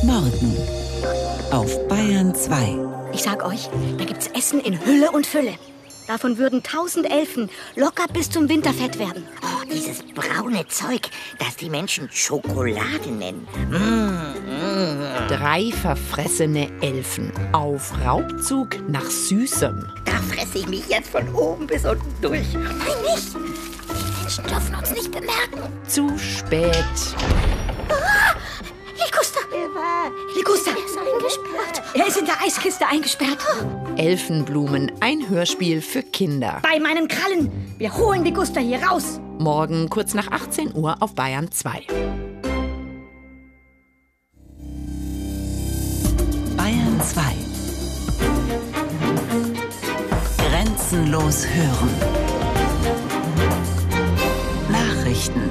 Morgen auf Bayern 2. Ich sag euch, da gibt's Essen in Hülle und Fülle. Davon würden 1000 Elfen locker bis zum Winter fett werden. Oh, dieses braune Zeug, das die Menschen Schokolade nennen. 3 verfressene Elfen auf Raubzug nach Süßem. Da fresse ich mich jetzt von oben bis unten durch. Nein, nicht! Die Menschen dürfen uns nicht bemerken. Zu spät. Liguster! Liguster! Er ist eingesperrt. Er ist in der Eiskiste eingesperrt. Elfenblumen, ein Hörspiel für Kinder. Bei meinen Krallen. Wir holen Liguster hier raus. Morgen kurz nach 18 Uhr auf Bayern 2. Bayern 2. Grenzenlos hören. Nachrichten.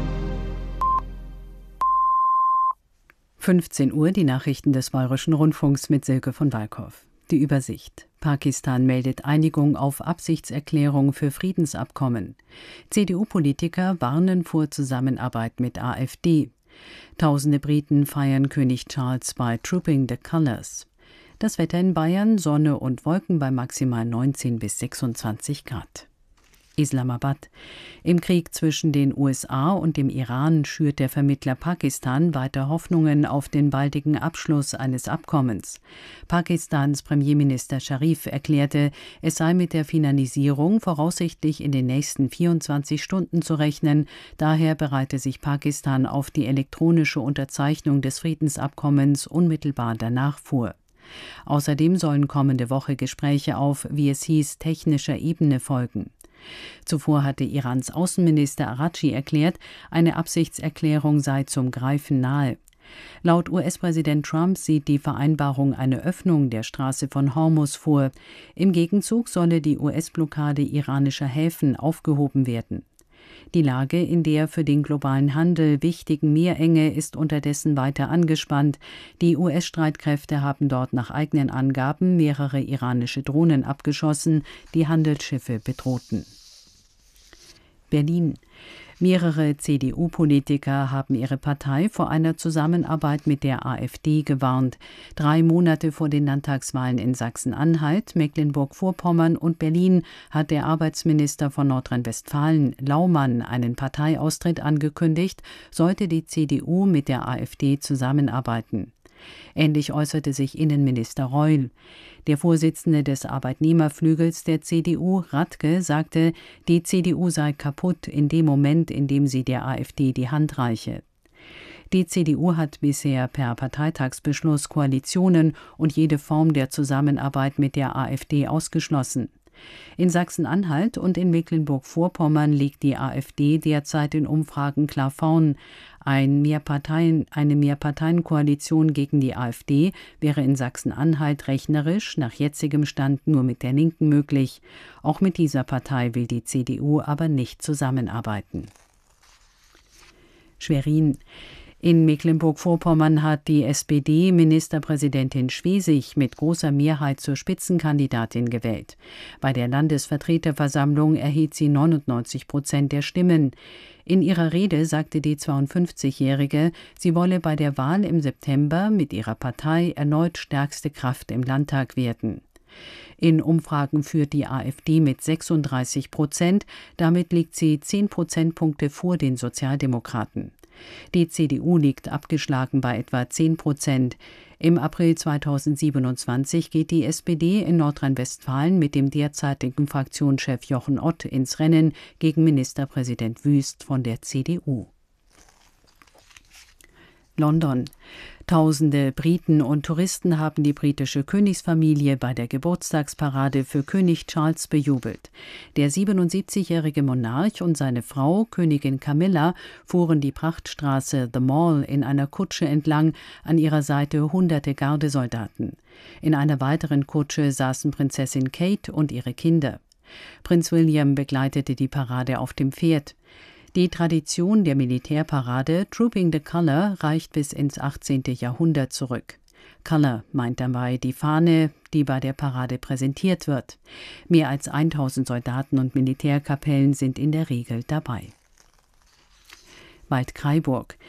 15 Uhr die Nachrichten des Bayerischen Rundfunks mit Silke von Walkow. Die Übersicht. Pakistan meldet Einigung auf Absichtserklärung für Friedensabkommen. CDU-Politiker warnen vor Zusammenarbeit mit AfD. Tausende Briten feiern König Charles bei Trooping the Colours. Das Wetter in Bayern, Sonne und Wolken bei maximal 19 bis 26 Grad. Islamabad. Im Krieg zwischen den USA und dem Iran schürt der Vermittler Pakistan weiter Hoffnungen auf den baldigen Abschluss eines Abkommens. Pakistans Premierminister Sharif erklärte, es sei mit der Finalisierung voraussichtlich in den nächsten 24 Stunden zu rechnen. Daher bereite sich Pakistan auf die elektronische Unterzeichnung des Friedensabkommens unmittelbar danach vor. Außerdem sollen kommende Woche Gespräche auf, wie es hieß, technischer Ebene folgen. Zuvor hatte Irans Außenminister Araghchi erklärt, eine Absichtserklärung sei zum Greifen nahe. Laut US-Präsident Trump sieht die Vereinbarung eine Öffnung der Straße von Hormuz vor. Im Gegenzug solle die US-Blockade iranischer Häfen aufgehoben werden. Die Lage in der für den globalen Handel wichtigen Meerenge ist unterdessen weiter angespannt. Die US-Streitkräfte haben dort nach eigenen Angaben mehrere iranische Drohnen abgeschossen, die Handelsschiffe bedrohten. Berlin. Mehrere CDU-Politiker haben ihre Partei vor einer Zusammenarbeit mit der AfD gewarnt. 3 Monate vor den Landtagswahlen in Sachsen-Anhalt, Mecklenburg-Vorpommern und Berlin hat der Arbeitsminister von Nordrhein-Westfalen, Laumann, einen Parteiaustritt angekündigt, sollte die CDU mit der AfD zusammenarbeiten. Ähnlich äußerte sich Innenminister Reul. Der Vorsitzende des Arbeitnehmerflügels der CDU, Radke, sagte, die CDU sei kaputt in dem Moment, in dem sie der AfD die Hand reiche. Die CDU hat bisher per Parteitagsbeschluss Koalitionen und jede Form der Zusammenarbeit mit der AfD ausgeschlossen. In Sachsen-Anhalt und in Mecklenburg-Vorpommern liegt die AfD derzeit in Umfragen klar vorn. Eine Mehrparteienkoalition gegen die AfD wäre in Sachsen-Anhalt rechnerisch nach jetzigem Stand nur mit der Linken möglich. Auch mit dieser Partei will die CDU aber nicht zusammenarbeiten. Schwerin. In Mecklenburg-Vorpommern hat die SPD-Ministerpräsidentin Schwesig mit großer Mehrheit zur Spitzenkandidatin gewählt. Bei der Landesvertreterversammlung erhielt sie 99% der Stimmen. In ihrer Rede sagte die 52-Jährige, sie wolle bei der Wahl im September mit ihrer Partei erneut stärkste Kraft im Landtag werden. In Umfragen führt die AfD mit 36%, damit liegt sie 10 Prozentpunkte vor den Sozialdemokraten. Die CDU liegt abgeschlagen bei etwa 10%. Im April 2027 geht die SPD in Nordrhein-Westfalen mit dem derzeitigen Fraktionschef Jochen Ott ins Rennen gegen Ministerpräsident Wüst von der CDU. London. Tausende Briten und Touristen haben die britische Königsfamilie bei der Geburtstagsparade für König Charles bejubelt. Der 77-jährige Monarch und seine Frau, Königin Camilla, fuhren die Prachtstraße The Mall in einer Kutsche entlang, an ihrer Seite hunderte Gardesoldaten. In einer weiteren Kutsche saßen Prinzessin Kate und ihre Kinder. Prinz William begleitete die Parade auf dem Pferd. Die Tradition der Militärparade Trooping the Colour reicht bis ins 18. Jahrhundert zurück. Colour meint dabei die Fahne, die bei der Parade präsentiert wird. Mehr als 1000 Soldaten und Militärkapellen sind in der Regel dabei. Waldkraiburg.